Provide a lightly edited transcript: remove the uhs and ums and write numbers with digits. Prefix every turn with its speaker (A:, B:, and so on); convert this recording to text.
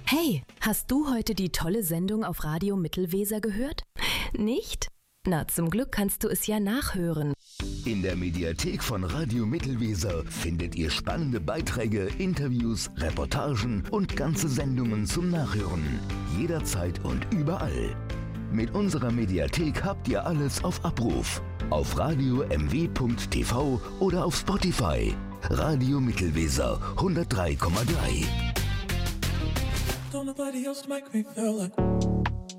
A: Hey, hast du heute die tolle Sendung auf Radio Mittelweser gehört? Nicht? Na, zum Glück kannst du es ja nachhören.
B: In der Mediathek von Radio Mittelweser findet ihr spannende Beiträge, Interviews, Reportagen und ganze Sendungen zum Nachhören. Jederzeit und überall. Mit unserer Mediathek habt ihr alles auf Abruf. Auf radio-mw.tv oder auf Spotify. Radio Mittelweser 103,3.
C: Don't nobody else make me feel like